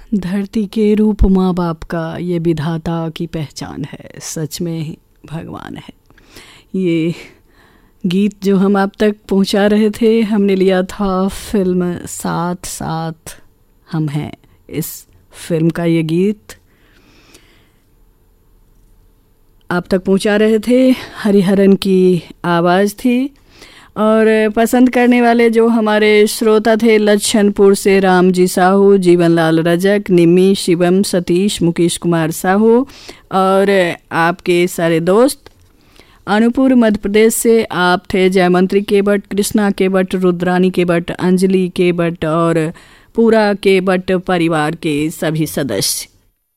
धरती के रूप माँ बाप का ये विधाता की पहचान है, सच में ही भगवान है। ये गीत जो हम आप तक पहुँचा रहे थे हमने लिया था फिल्म साथ साथ हम हैं। इस फिल्म का ये गीत आप तक पहुँचा रहे थे, हरिहरन की आवाज़ थी। और पसंद करने वाले जो हमारे श्रोता थे, लच्छनपुर से रामजी साहू, जीवनलाल रजक, निम्मी, शिवम, सतीश, मुकेश कुमार साहू और आपके सारे दोस्त। अनूपपुर मध्य प्रदेश से आप थे जयमंत्री केवट, कृष्णा केवट, रुद्रानी केवट, अंजलि केवट और पूरा केवट परिवार के सभी सदस्य।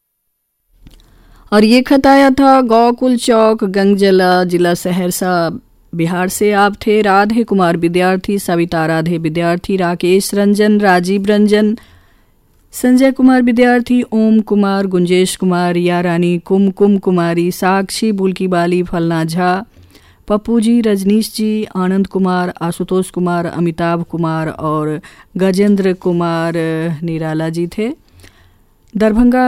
और ये खत आया था गौकुल चौक, गंगजला, जिला सहरसा, बिहार से। आप थे राधे कुमार विद्यार्थी, सविता राधे विद्यार्थी, राकेश रंजन, राजीव रंजन, संजय कुमार विद्यार्थी, ओम कुमार, गुंजेश कुमार, या रानी, कुमकुम कुमारी, साक्षी, बुल्की बाली, फलना झा, पप्पू जी, रजनीश जी, आनंद कुमार, आशुतोष कुमार, अमिताभ कुमार और गजेंद्र कुमार निराला जी थे। दरभंगा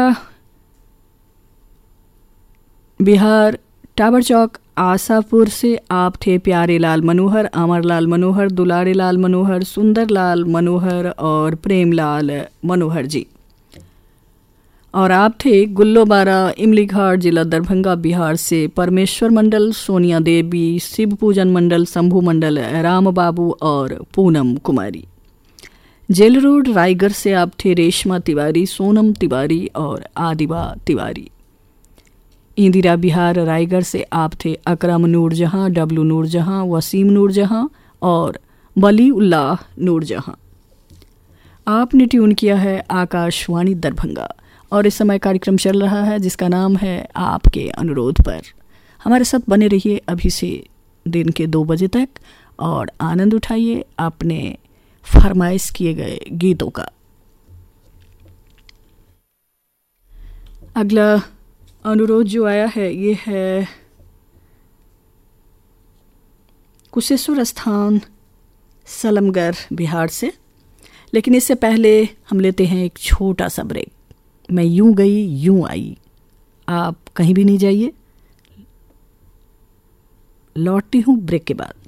बिहार, टावर चौक, आशापुर से आप थे प्यारे लाल मनोहर, अमरलाल मनोहर, दुलारे लाल मनोहर, सुंदर लाल मनोहर और प्रेमलाल मनोहर जी। और आप थे गुल्लोबारा, इमली घाट, जिला दरभंगा, बिहार से परमेश्वर मंडल, सोनिया देवी, शिव पूजन मंडल, शंभू मंडल, राम बाबू और पूनम कुमारी। जेल रोड, रायगढ़ से आप थे रेशमा तिवारी, सोनम तिवारी और आदिबा तिवारी। इंदिरा बिहार, रायगढ़ से आप थे अकरम नूरजहां, डब्लू नूरजहां, वसीम नूरजहां और वली उल्लाह नूरजहां। आपने ट्यून किया है आकाशवाणी दरभंगा और इस समय कार्यक्रम चल रहा है जिसका नाम है आपके अनुरोध पर। हमारे साथ बने रहिए अभी से दिन के 2 बजे तक और आनंद उठाइए अपने फरमाइश किए गए गीतों का। अगला अनुरोध जो आया है ये है कुशेश्वर स्थान, सलमगर, बिहार से। लेकिन इससे पहले हम लेते हैं एक छोटा सा ब्रेक। मैं यूं गई यूं आई, आप कहीं भी नहीं जाइए, लौटती हूँ ब्रेक के बाद।